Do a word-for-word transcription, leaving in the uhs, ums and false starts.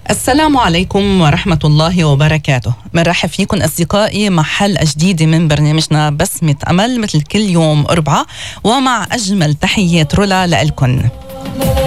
السلام عليكم ورحمة الله وبركاته. مرحب فيكم أصدقائي مع حلقة جديدة من برنامجنا بسمة أمل مثل كل يوم أربعة، ومع أجمل تحيات رولا لألكن.